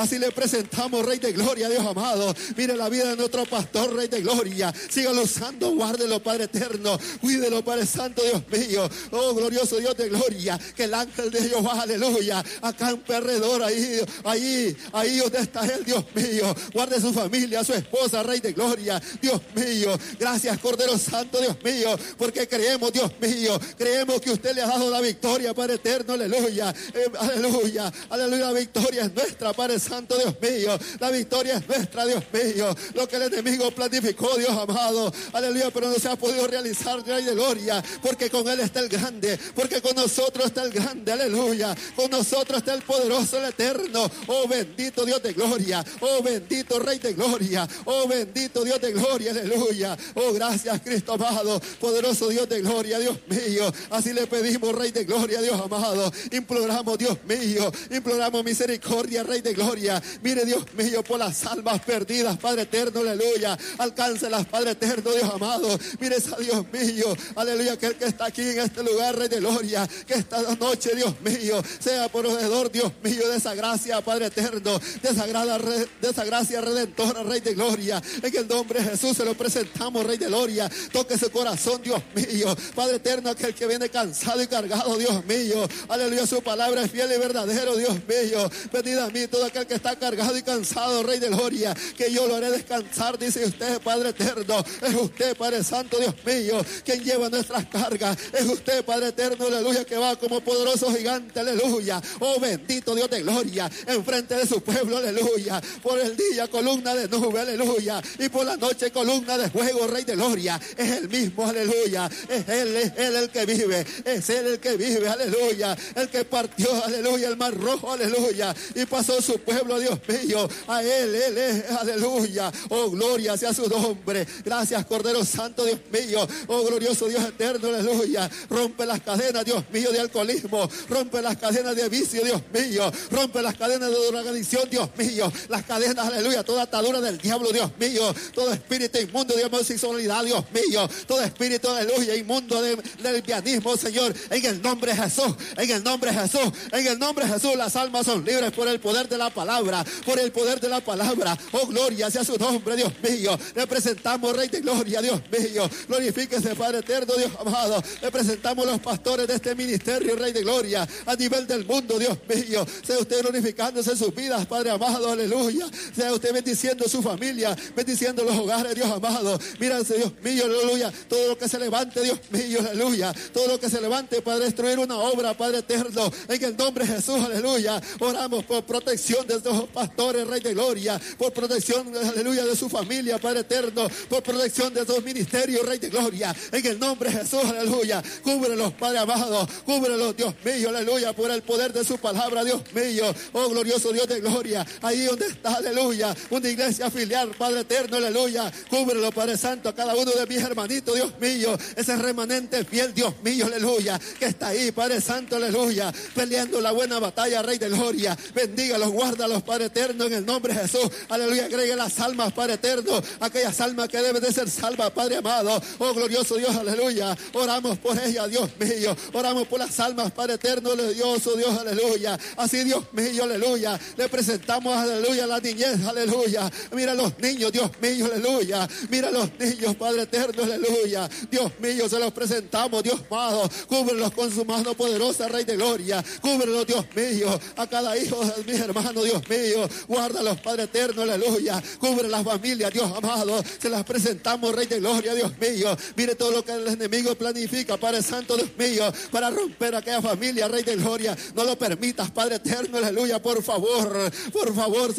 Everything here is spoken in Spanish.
Así le presentamos, Rey de Gloria, Dios amado. Mire la vida de nuestro pastor, Rey de Gloria. Sígalo usando, guárdelo, Padre eterno. Cuídelo, Padre Santo, Dios mío. Oh, glorioso Dios de gloria. Que el ángel de Jehová, aleluya, acampe alrededor ahí donde está él, Dios mío. Guarde su familia, su esposa, Rey de Gloria, Dios mío. Gracias, Cordero Santo, Dios mío, porque creemos, Dios mío, creemos que usted le ha dado la victoria, Padre eterno, aleluya. Aleluya, aleluya, la victoria es nuestra, Padre Santo, Dios mío. La victoria es nuestra, Dios mío. Lo que el enemigo planificó, Dios amado, aleluya, pero no se ha podido realizar, Rey de Gloria, porque con él está el grande, porque con nosotros está el grande, aleluya. Con nosotros está el poderoso, el eterno. Oh, bendito Dios de gloria, oh, bendito Rey de gloria, oh, bendito Dios de gloria, aleluya. Oh, gracias, Cristo amado, poderoso Dios de gloria, Dios mío. Así le pedimos, Rey de gloria, Dios amado. Imploramos, Dios mío, imploramos misericordia, Rey de gloria. Mire, Dios mío, por las almas perdidas, Padre eterno, aleluya. Alcáncelas, Padre eterno, Dios amado. Mire esa, Dios mío, aleluya, aquel que está aquí en este lugar, Rey de gloria, que esta noche, Dios mío, sea proveedor, Dios mío, de esa gracia, Padre eterno, de esa gracia redentora, Rey de gloria. En el nombre de Jesús se lo presentamos, Rey de gloria. Toque su corazón, Dios mío, Padre eterno, aquel que viene cansado y cargado, Dios mío, aleluya, su palabra es fiel y verdadero, Dios mío. Venid a mí todo aquel que está cargado y cansado, Rey de gloria, que yo lo haré descansar, dice usted, Padre eterno. Es usted, Padre Santo, Dios mío, quien lleva nuestras cargas. Es usted, Padre eterno, aleluya, que va como poderoso gigante, aleluya. Oh, bendito Dios de gloria, enfrente de su pueblo, aleluya. Por el día columna de nube, aleluya, y por la noche columna de fuego, Rey de gloria. Es el mismo, aleluya. Es él el que vive, es él el que vive, aleluya. El que partió, aleluya, el mar rojo, aleluya, y pasó su pueblo, Dios mío. A él es, aleluya. Oh, gloria sea su nombre. Gracias, Cordero Santo, Dios mío. Oh, glorioso Dios eterno, aleluya. Rompe las cadenas, Dios mío, de alcoholismo. Rompe las cadenas de vicio, Dios mío. Rompe las cadenas de drogadicción, Dios mío. Las cadenas, aleluya, toda atadura del diablo, Dios mío. Todo espíritu inmundo de homosexualidad, Dios mío. Todo espíritu, aleluya, inmundo del lesbianismo, Señor. En el nombre de Jesús, en el nombre de Jesús, en el nombre de Jesús, las almas son libres por el poder de la palabra, por el poder de la palabra. Oh, gloria sea su nombre, Dios mío. Le presentamos, Rey de gloria, Dios mío. Glorifíquese, Padre eterno, Dios amado. Le presentamos los pastores de este ministerio, Rey de gloria, a nivel del mundo, Dios mío. Sea usted glorificándose en sus vidas, Padre amado, aleluya. Sea usted bendiciendo su familia, bendiciendo los hogares, Dios amado. Mírense, Dios mío, aleluya. Todo lo que se levante, Dios mío, aleluya. Todo lo que se levante para destruir una obra, Padre eterno, en el nombre de Jesús, aleluya. Oramos por protección de estos pastores, Rey de gloria, por protección, aleluya, de su familia, Padre eterno, por protección de estos ministerios, Rey de gloria, en el nombre de Jesús, aleluya. Cúbrelos, Padre amado, cúbrelos, Dios mío, aleluya, por el poder de su palabra, Dios mío. Oh, glorioso Dios de gloria, ahí donde está, aleluya, una iglesia filial, Padre eterno, aleluya. Cúbrelo, Padre Santo, a cada uno de mis hermanitos, Dios mío, ese remanente fiel, Dios mío, aleluya, que está ahí, Padre Santo, aleluya, peleando la buena batalla, Rey de gloria. Bendígalos, guárdalos, Padre eterno, en el nombre de Jesús, aleluya. Agregue las almas, Padre eterno, aquellas almas que deben de ser salvas, Padre amado. Oh, glorioso Dios, aleluya. Oramos por ella, Dios mío. Oramos por las almas, Padre eterno, glorioso Dios, aleluya. Así, Dios mío, aleluya. Le presentamos, aleluya, la niñez, aleluya. Mira los niños, Dios mío, aleluya. Mira los niños, Padre eterno, aleluya. Dios mío, se los presentamos, Dios amado. Cúbrelos con su mano poderosa, Rey de gloria. Cúbrelos, Dios mío, a cada hijo de mis hermanos, Dios mío. Guárdalos, Padre eterno, aleluya. Cubre las familias, Dios amado. Se las presentamos, Rey de gloria, Dios mío. Mire todo lo que el enemigo planifica, Padre Santo, Dios mío, para romper aquella familia, Rey de gloria. No lo permitas, Padre eterno, aleluya, por favor,